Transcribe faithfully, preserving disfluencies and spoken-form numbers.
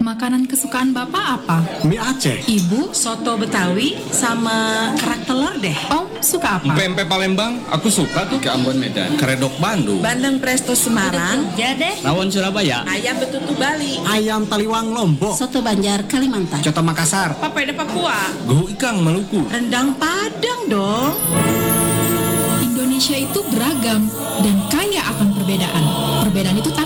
Makanan kesukaan Bapak apa? Mie Aceh. Ibu? Soto Betawi sama kerak telur deh. Om suka apa? Pempek Palembang, aku suka tuh. Ke Ambon Medan, keredok Bandung. Bandeng presto Semarang. Ya deh. Rawon Surabaya. Ayam betutu Bali. Ayam Taliwang Lombok. Soto Banjar Kalimantan. Coto Makassar. Papeda Papua. Gohu Ikang Maluku. Rendang Padang dong. Indonesia itu beragam dan kaya akan perbedaan. Perbedaan itu